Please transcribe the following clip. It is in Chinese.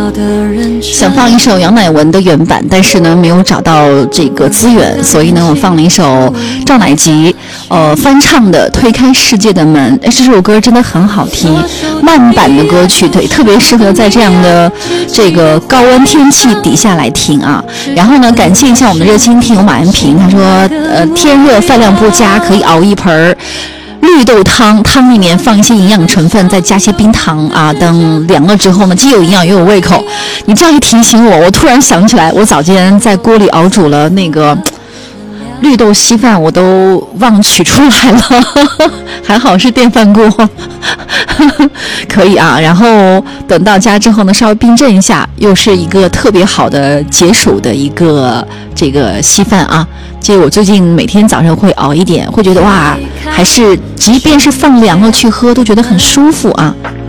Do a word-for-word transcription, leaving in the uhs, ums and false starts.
想放一首杨乃文的原版，但是呢没有找到这个资源，所以呢我放了一首赵乃吉呃翻唱的《推开世界的门》。哎，这首歌真的很好听，慢版的歌曲，对，特别适合在这样的这个高温天气底下来听啊。然后呢，感谢一下我们的热心听友马安平，他说呃天热饭量不佳，可以熬一盆绿豆汤，汤里面放一些营养成分，再加些冰糖啊，等凉了之后呢，既有营养又有胃口。你这样一提醒我，我突然想起来，我早间在锅里熬煮了那个绿豆稀饭，我都忘取出来了，还好是电饭锅，可以啊。然后等到家之后呢，稍微冰镇一下，又是一个特别好的解暑的一个这个稀饭啊。其实我最近每天早上会熬一点，会觉得哇，还是即便是放凉了去喝，都觉得很舒服啊。